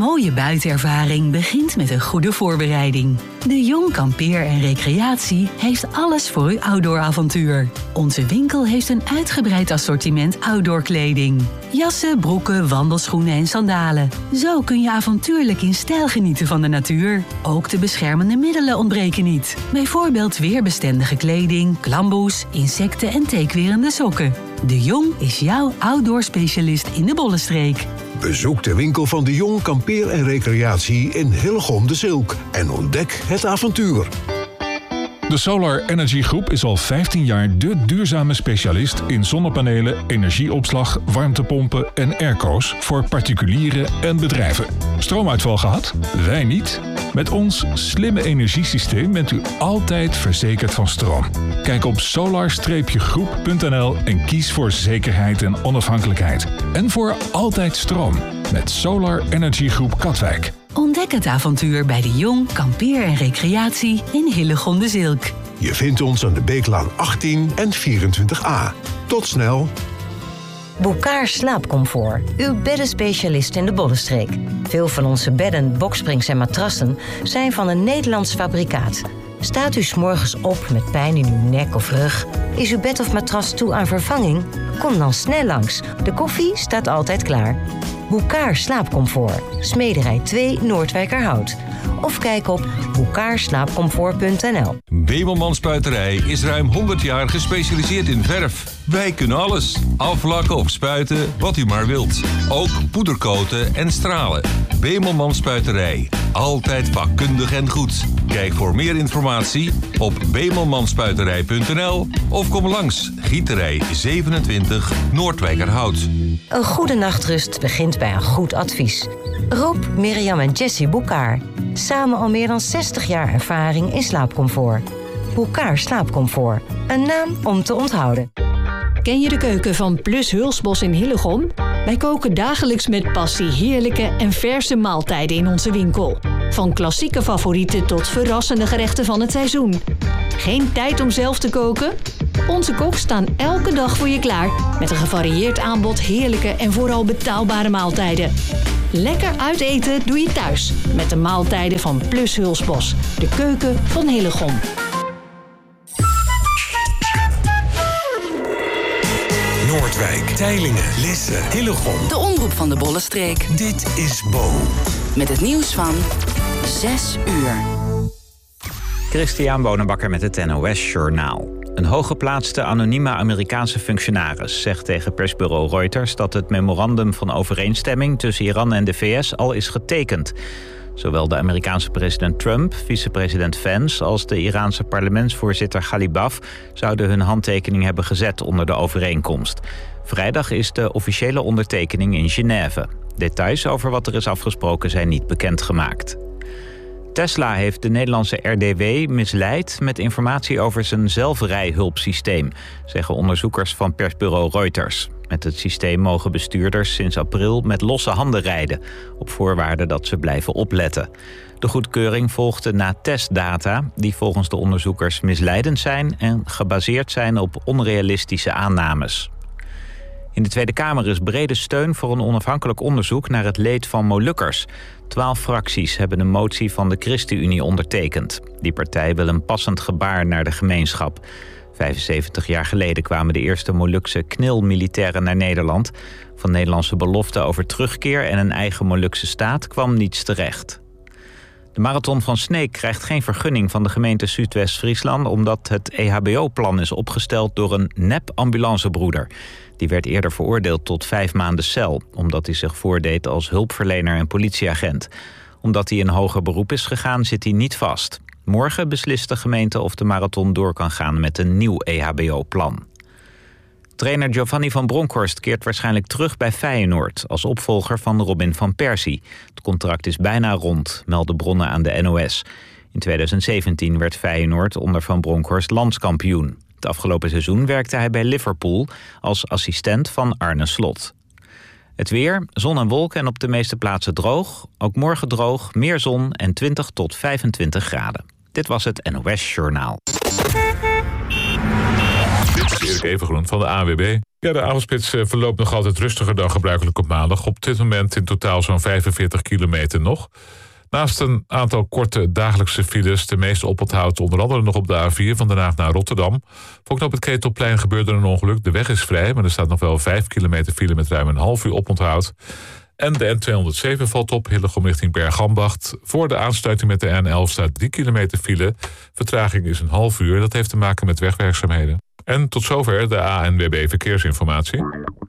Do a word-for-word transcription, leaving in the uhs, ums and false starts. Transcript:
mooie buitenervaring begint met een goede voorbereiding. De Jong Kampeer en Recreatie heeft alles voor uw outdooravontuur. Onze winkel heeft een uitgebreid assortiment outdoorkleding. Jassen, broeken, wandelschoenen en sandalen. Zo kun je avontuurlijk in stijl genieten van de natuur. Ook de beschermende middelen ontbreken niet. Bijvoorbeeld weerbestendige kleding, klamboes, insecten en teekwerende sokken. De Jong is jouw outdoor specialist in de Bollenstreek. Bezoek de winkel van De Jong Kampeer en Recreatie in Hillegom de Zilk en ontdek het avontuur. De Solar Energy Groep is al vijftien jaar de duurzame specialist in zonnepanelen, energieopslag, warmtepompen en airco's voor particulieren en bedrijven. Stroomuitval gehad? Wij niet. Met ons slimme energiesysteem bent u altijd verzekerd van stroom. Kijk op solar groep punt n l en kies voor zekerheid en onafhankelijkheid. En voor altijd stroom met Solar Energy Groep Katwijk. Ontdek het avontuur bij De Jong Kampeer en Recreatie in Hillegom de Zilk. Je vindt ons aan de Beeklaan achttien en vierentwintig a. Tot snel! Bouckaert Slaapcomfort, uw beddenspecialist in de Bollenstreek. Veel van onze bedden, boksprings en matrassen zijn van een Nederlands fabrikaat. Staat u 's morgens op met pijn in uw nek of rug? Is uw bed of matras toe aan vervanging? Kom dan snel langs. De koffie staat altijd klaar. Bouckaert Slaapcomfort, Smederij twee Noordwijkerhout. Of kijk op bouckaert slaapcomfort punt n l. Bemelman Spuiterij is ruim honderd jaar gespecialiseerd in verf. Wij kunnen alles. Aflakken of spuiten, wat u maar wilt. Ook poedercoaten en stralen. Bemelman Spuiterij. Altijd vakkundig en goed. Kijk voor meer informatie op bemelmanspuiterij punt n l of kom langs Gieterij zevenentwintig Noordwijkerhout. Een goede nachtrust begint bij een goed advies. Rob, Mirjam en Jessie Bouckaert. Samen al meer dan zestig jaar ervaring in slaapcomfort. Bouckaert Slaapcomfort. Een naam om te onthouden. Ken je de keuken van Plus Hulsbos in Hillegom? Wij koken dagelijks met passie heerlijke en verse maaltijden in onze winkel. Van klassieke favorieten tot verrassende gerechten van het seizoen. Geen tijd om zelf te koken? Onze koks staan elke dag voor je klaar met een gevarieerd aanbod heerlijke en vooral betaalbare maaltijden. Lekker uiteten doe je thuis met de maaltijden van Plus Hulsbos, de keuken van Hillegom. Noordwijk, Teylingen, Lisse, Hillegom. De omroep van de Bollenstreek. Dit is Bo. Met het nieuws van zes uur. Christian Bonenbakker met het N O S Journaal. Een hooggeplaatste anonieme Amerikaanse functionaris zegt tegen persbureau Reuters dat het memorandum van overeenstemming tussen Iran en de V S al is getekend. Zowel de Amerikaanse president Trump, vicepresident Vance als de Iraanse parlementsvoorzitter Ghalibaf zouden hun handtekening hebben gezet onder de overeenkomst. Vrijdag is de officiële ondertekening in Genève. Details over wat er is afgesproken zijn niet bekendgemaakt. Tesla heeft de Nederlandse R D W misleid met informatie over zijn zelfrijhulpsysteem, zeggen onderzoekers van persbureau Reuters. Met het systeem mogen bestuurders sinds april met losse handen rijden, op voorwaarde dat ze blijven opletten. De goedkeuring volgde na testdata die volgens de onderzoekers misleidend zijn en gebaseerd zijn op onrealistische aannames. In de Tweede Kamer is brede steun voor een onafhankelijk onderzoek naar het leed van Molukkers. Twaalf fracties hebben een motie van de ChristenUnie ondertekend. Die partij wil een passend gebaar naar de gemeenschap. vijfenzeventig jaar geleden kwamen de eerste Molukse knil-militairen naar Nederland. Van Nederlandse beloften over terugkeer en een eigen Molukse staat kwam niets terecht. De marathon van Sneek krijgt geen vergunning van de gemeente Zuidwest-Friesland omdat het E H B O-plan is opgesteld door een nep-ambulancebroeder. Die werd eerder veroordeeld tot vijf maanden cel, omdat hij zich voordeed als hulpverlener en politieagent. Omdat hij in hoger beroep is gegaan, zit hij niet vast. Morgen beslist de gemeente of de marathon door kan gaan met een nieuw E H B O-plan. Trainer Giovanni van Bronckhorst keert waarschijnlijk terug bij Feyenoord als opvolger van Robin van Persie. Het contract is bijna rond, melden bronnen aan de N O S. In tweeduizend zeventien werd Feyenoord onder Van Bronckhorst landskampioen. Het afgelopen seizoen werkte hij bij Liverpool als assistent van Arne Slot. Het weer, zon en wolken en op de meeste plaatsen droog. Ook morgen droog, meer zon en twintig tot vijfentwintig graden. Dit was het N O S Journaal. Dit is Erik Evengroen van de A W B. Ja, de avondspits verloopt nog altijd rustiger dan gebruikelijk op maandag. Op dit moment in totaal zo'n vijfenveertig kilometer nog. Naast een aantal korte dagelijkse files, de meeste oponthoud onder andere nog op de A vier van Den Haag naar Rotterdam. Voor knoop het Ketelplein gebeurde een ongeluk. De weg is vrij, maar er staat nog wel vijf kilometer file met ruim een half uur oponthoud. En de N tweehonderdzeven valt op, Hillegom richting Bergambacht. Voor de aansluiting met de N elf staat drie kilometer file. Vertraging is een half uur, dat heeft te maken met wegwerkzaamheden. En tot zover de A N W B Verkeersinformatie.